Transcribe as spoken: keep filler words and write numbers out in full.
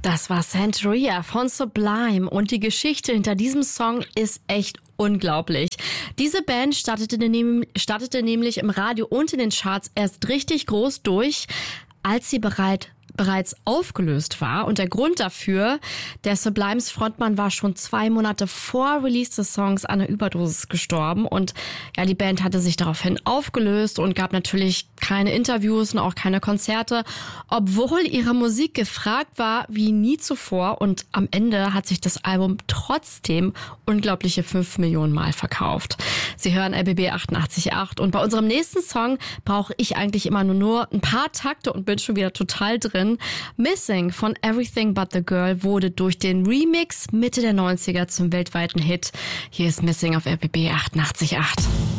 Das war Santeria von Sublime und die Geschichte hinter diesem Song ist echt unglaublich. Diese Band startete, nehm, startete nämlich im Radio und in den Charts erst richtig groß durch, als sie bereit bereits aufgelöst war. Und der Grund dafür, der Sublimes Frontmann war schon zwei Monate vor Release des Songs an einer Überdosis gestorben. Und ja, die Band hatte sich daraufhin aufgelöst und gab natürlich keine Interviews und auch keine Konzerte, obwohl ihre Musik gefragt war wie nie zuvor. Und am Ende hat sich das Album trotzdem unglaubliche fünf Millionen Mal verkauft. Sie hören R B B achtundachtzig Komma acht und bei unserem nächsten Song brauche ich eigentlich immer nur, nur ein paar Takte und bin schon wieder total drin. Missing von Everything But The Girl wurde durch den Remix Mitte der neunziger zum weltweiten Hit. Hier ist Missing auf R B B achtundachtzig Komma acht.